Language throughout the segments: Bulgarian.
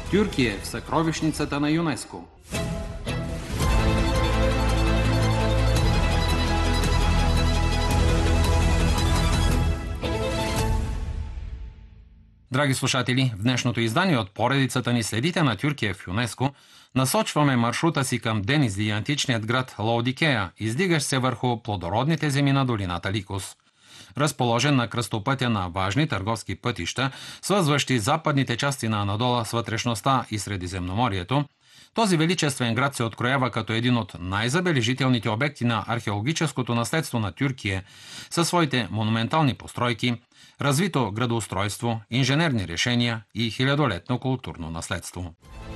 Тюркия в съкровищницата на ЮНЕСКО. Драги слушатели, в днешното издание от поредицата ни "Следите на Тюркия в ЮНЕСКО" насочваме маршрута си към Денизли и античният град Лаодикея, издигащ се върху плодородните земи на долината Ликос. Разположен на кръстопътя на важни търговски пътища, свързващи западните части на Анадола с вътрешността и Средиземноморието, този величествен град се откроява като един от най-забележителните обекти на археологическото наследство на Тюркия със своите монументални постройки, развито градоустройство, инженерни решения и хилядолетно културно наследство.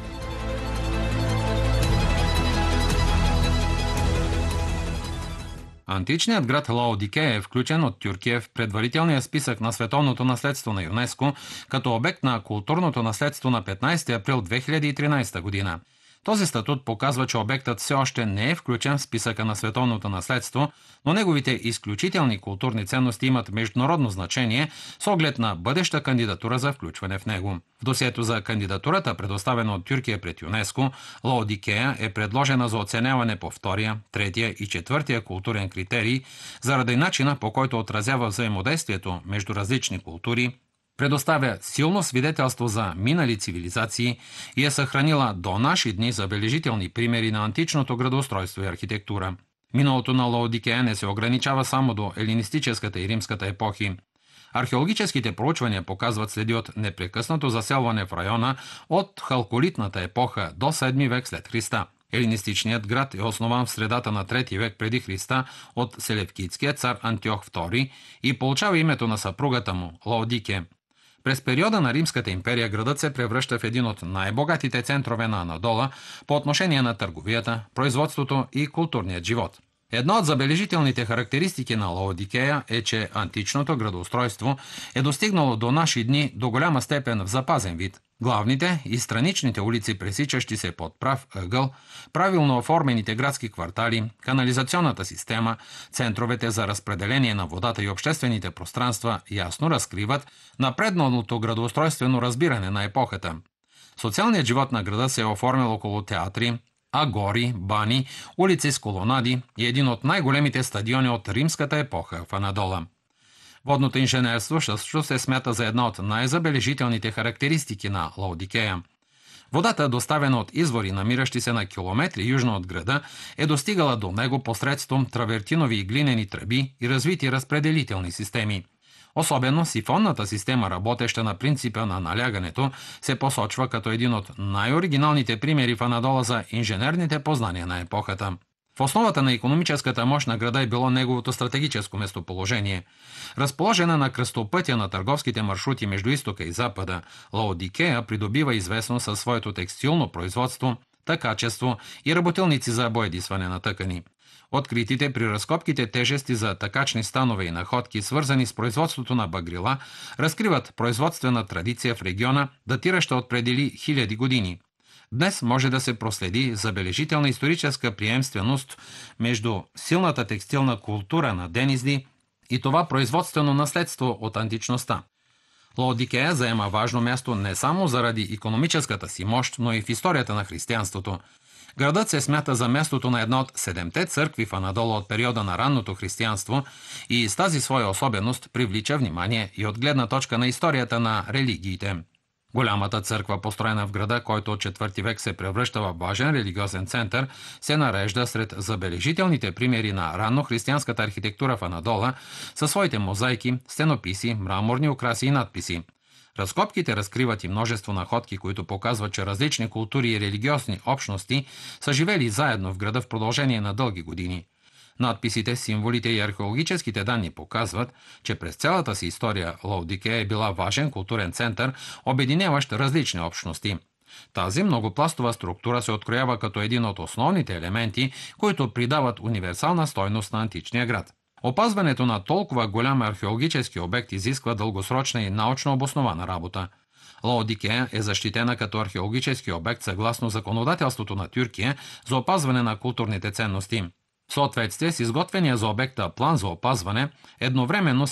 Античният град Лаодикея е включен от Тюркия в предварителния списък на световното наследство на ЮНЕСКО като обект на културното наследство на 15 април 2013 година. Този статут показва, че обектът все още не е включен в списъка на световното наследство, но неговите изключителни културни ценности имат международно значение с оглед на бъдеща кандидатура за включване в него. В досието за кандидатурата, предоставена от Тюркия пред ЮНЕСКО, Лаодикея е предложена за оценяване по втория, третия и четвъртия културен критерий заради начина, по който отразява взаимодействието между различни култури, предоставя силно свидетелство за минали цивилизации и е съхранила до наши дни забележителни примери на античното градоустройство и архитектура. Миналото на Лаодикея не се ограничава само до елинистическата и римската епохи. Археологическите проучвания показват следи от непрекъснато заселване в района от халколитната епоха до 7 век след Христа. Елинистичният град е основан в средата на 3 век преди Христа от селевкидския цар Антиох II и получава името на съпругата му – Лаодике. През периода на Римската империя градът се превръща в един от най-богатите центрове на Анадола по отношение на търговията, производството и културният живот. Една от забележителните характеристики на Лаодикея е, че античното градоустройство е достигнало до наши дни до голяма степен в запазен вид. Главните и страничните улици, пресичащи се под прав ъгъл, правилно оформените градски квартали, канализационната система, центровете за разпределение на водата и обществените пространства ясно разкриват напредналото градоустройствено разбиране на епохата. Социалният живот на града се е оформил около театри, агори, бани, улици с колонади и един от най-големите стадиони от римската епоха в Анадола. Водното инженерство също се смята за една от най-забележителните характеристики на Лаодикея. Водата, доставена от извори, намиращи се на километри южно от града, е достигала до него посредством травертинови и глинени тръби и развити разпределителни системи. Особено сифонната система, работеща на принципа на налягането, се посочва като един от най-оригиналните примери в Анадола за инженерните познания на епохата. В основата на икономическата мощ на града е било неговото стратегическо местоположение. Разположена на кръстопътя на търговските маршрути между изтока и запада, Лаодикея придобива известност със своето текстилно производство, тъкачество и работилници за боядисване на тъкани. Откритите при разкопките тежести за тъкачни станове и находки, свързани с производството на багрила, разкриват производствена традиция в региона, датираща от преди хиляди години. Днес може да се проследи забележителна историческа приемственост между силната текстилна култура на Денизли и това производствено наследство от античността. Лаодикея заема важно място не само заради икономическата си мощ, но и в историята на християнството. Градът се смята за мястото на една от 7-те църкви в Анадола от периода на ранното християнство и с тази своя особеност привлича внимание и от гледна точка на историята на религиите. Голямата църква, построена в града, който от 4 век се превръща в важен религиозен център, се нарежда сред забележителните примери на раннохристиянската архитектура в Анадола със своите мозайки, стенописи, мраморни украси и надписи. Разкопките разкриват и множество находки, които показват, че различни култури и религиозни общности са живели заедно в града в продължение на дълги години. Надписите, символите и археологическите данни показват, че през цялата си история Лаодикея е била важен културен център, обединяващ различни общности. Тази многопластова структура се откроява като един от основните елементи, които придават универсална стойност на античния град. Опазването на толкова голям археологически обект изисква дългосрочна и научно обоснована работа. Лаодикея е защитена като археологически обект съгласно законодателството на Тюркия за опазване на културните ценности. В съответствие с изготвения за обекта план за опазване, едновременно